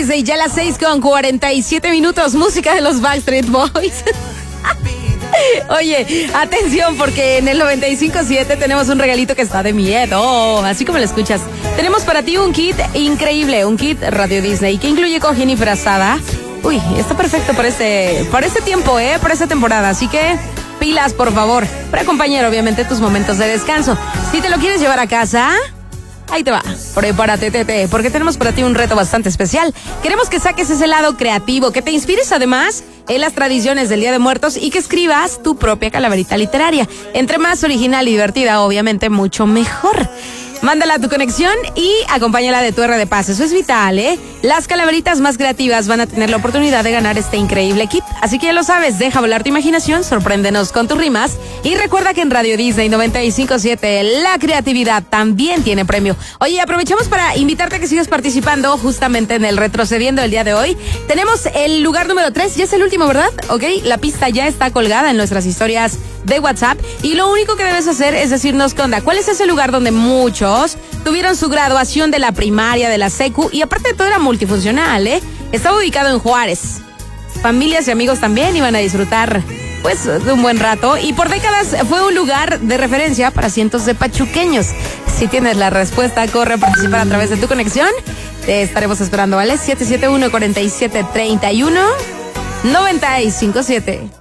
Disney, ya las 6:47, música de los Backstreet Boys. Oye, atención, porque en el 95.7 tenemos un regalito que está de miedo, así como lo escuchas. Tenemos para ti un kit increíble, un kit Radio Disney, que incluye cojín y frazada. Uy, está perfecto para este tiempo, para esta temporada, así que pilas, por favor, para acompañar obviamente tus momentos de descanso. Si te lo quieres llevar a casa, ahí te va, prepárate, tete, porque tenemos para ti un reto bastante especial. Queremos que saques ese lado creativo, que te inspires además en las tradiciones del Día de Muertos y que escribas tu propia calaverita literaria. Entre más original y divertida, obviamente, mucho mejor. Mándala a tu conexión y acompáñala de tu R de Paz. Eso es vital, ¿eh? Las calaveritas más creativas van a tener la oportunidad de ganar este increíble kit. Así que ya lo sabes, deja volar tu imaginación, sorpréndenos con tus rimas. Y recuerda que en Radio Disney 95.7 la creatividad también tiene premio. Oye, aprovechamos para invitarte a que sigas participando justamente en el Retrocediendo del día de hoy. Tenemos el lugar número 3, ya es el último, ¿verdad? Ok, la pista ya está colgada en nuestras historias de WhatsApp. Y lo único que debes hacer es decirnos qué onda, cuál es ese lugar donde muchos tuvieron su graduación de la primaria, de la secu, y aparte de todo era multifuncional, ¿eh? Estaba ubicado en Juárez. Familias y amigos también iban a disfrutar, pues, de un buen rato, y por décadas fue un lugar de referencia para cientos de pachuqueños. Si tienes la respuesta, corre a participar a través de tu conexión. Te estaremos esperando, ¿vale? 771-4731-957.